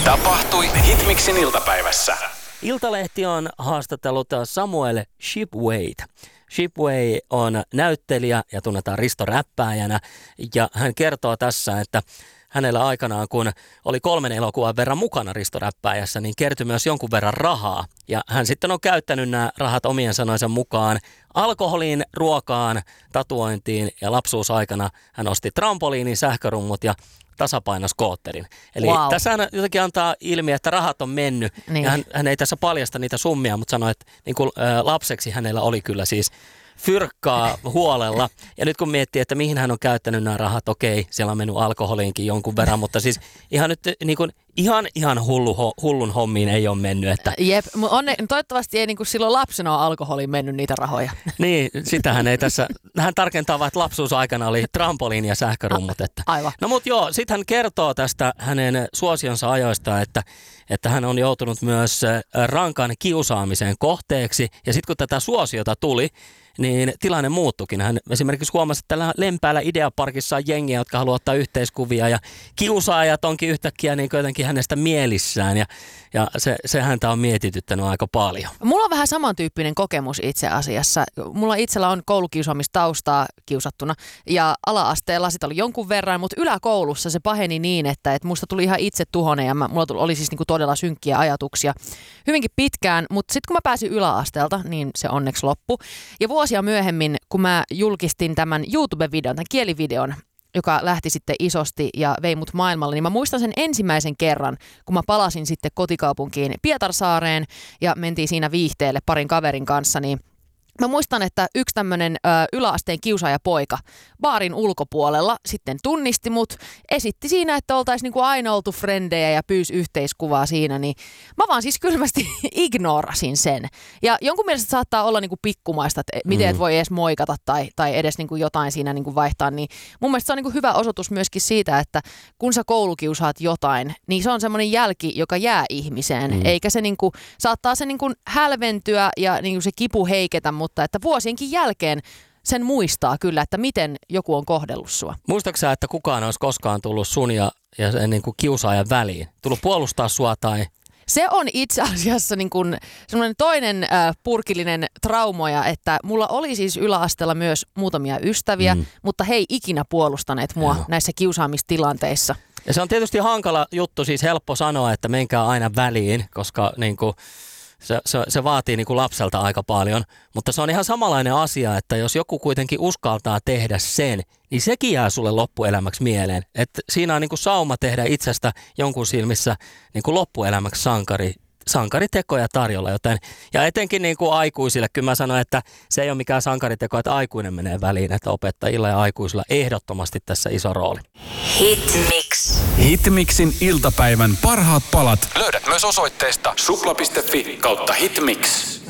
Tapahtui Hitmixin iltapäivässä. Iltalehti on haastatellut Samuel Shipwayta. Shipway on näyttelijä ja tunnetaan Risto Räppääjänä. Ja hän kertoo tässä, että hänellä aikanaan, kun oli 3 elokuvan verran mukana Risto Räppääjässä, niin kertyi myös jonkun verran rahaa. Ja hän sitten on käyttänyt nämä rahat omien sanojensa mukaan alkoholiin, ruokaan, tatuointiin ja lapsuusaikana hän osti trampoliinin, sähkörummut ja tasapainoskootterin. Eli tässä hän jotenkin antaa ilmi, että rahat on mennyt. Niin. Ja hän ei tässä paljasta niitä summia, mutta sanoi, että niin kuin, lapseksi hänellä oli kyllä siis fyrkkaa huolella. Ja nyt kun miettii, että mihin hän on käyttänyt nämä rahat, okei, siellä on mennyt alkoholiinkin jonkun verran, mutta siis ihan nyt niin kuin, ihan hullun hommiin ei ole mennyt. Että jep, toivottavasti ei niin kuin silloin lapsena ole alkoholiin mennyt niitä rahoja. Niin, sitähän ei tässä, hän tarkentaa vaan, että lapsuusaikana oli trampoliini ja sähkörummut. Että. Aivan. No mut joo, sitten hän kertoo tästä hänen suosionsa ajoista, että hän on joutunut myös rankan kiusaamisen kohteeksi. Ja sitten kun tätä suosiota tuli, niin tilanne muuttukin. Hän esimerkiksi huomasi, että tällä Lempäällä Ideaparkissa on jengiä, jotka haluaa ottaa yhteiskuvia ja kiusaajat onkin yhtäkkiä niin jotenkin hänestä mielissään ja se häntä on mietityttänyt aika paljon. Mulla on vähän samantyyppinen kokemus itse asiassa. Mulla itsellä on koulukiusaamistaustaa kiusattuna ja ala-asteella sitä oli jonkun verran, mutta yläkoulussa se paheni niin, että musta tuli ihan itse tuhonen ja mulla oli siis niinku todella synkkiä ajatuksia hyvinkin pitkään, mutta sitten kun mä pääsin yläasteelta, niin se onneksi loppui. Ja vuosia myöhemmin, kun mä julkistin tämän YouTube-videon, tämän kielivideon, joka lähti sitten isosti ja vei mut maailmalle, niin mä muistan sen ensimmäisen kerran, kun mä palasin sitten kotikaupunkiin Pietarsaareen ja mentiin siinä viihteelle parin kaverin kanssa, niin mä muistan, että yksi tämmöinen yläasteen kiusaajapoika baarin ulkopuolella sitten tunnisti mut, esitti siinä, että oltaisiin niinku aina oltu frendejä ja pyysi yhteiskuvaa siinä, niin mä vaan siis kylmästi ignorasin sen. Ja jonkun mielestä saattaa olla niinku pikkumaista, että miten et voi edes moikata tai edes niinku jotain siinä niinku vaihtaa, niin mun mielestä se on niinku hyvä osoitus myöskin siitä, että kun sä koulukiusaat jotain, niin se on semmoinen jälki, joka jää ihmiseen, eikä se niinku, saattaa se niinku hälventyä ja niinku se kipu heiketä, mutta että vuosienkin jälkeen sen muistaa kyllä, että miten joku on kohdellut sua. Muistatko sä, että kukaan olisi koskaan tullut sun ja sen niin kuin kiusaajan väliin? Tullut puolustaa sua tai? Se on itse asiassa niin kuin semmoinen toinen purkillinen traumoja, että mulla oli siis yläasteella myös muutamia ystäviä, mutta he ei ikinä puolustaneet mua näissä kiusaamistilanteissa. Ja se on tietysti hankala juttu, siis helppo sanoa, että menkää aina väliin, koska niin kuin se vaatii niin kuin lapselta aika paljon, mutta se on ihan samanlainen asia, että jos joku kuitenkin uskaltaa tehdä sen, niin sekin jää sulle loppuelämäksi mieleen. Että siinä on niin kuin sauma tehdä itsestä jonkun silmissä niin kuin loppuelämäksi sankaritekoja tarjolla. Joten, ja etenkin niin kuin aikuisille, kyllä mä sanon, että se ei ole mikään sankariteko, että aikuinen menee väliin, että opettajilla ja aikuisilla ehdottomasti tässä iso rooli. Hitmix. Hitmixin iltapäivän parhaat palat löydät myös osoitteesta supla.fi/hitmix.